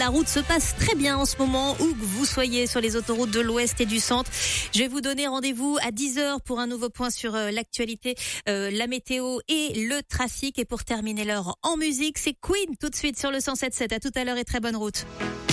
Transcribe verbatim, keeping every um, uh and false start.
La route se passe très bien en ce moment, où que vous soyez sur les autoroutes de l'Ouest et du Centre. Je vais vous donner rendez-vous à dix heures pour un nouveau point sur euh, l'actualité, euh, la météo et le trafic. Et pour terminer l'heure en musique, c'est Queen tout de suite sur le cent sept virgule sept. À tout à l'heure et très bonne route.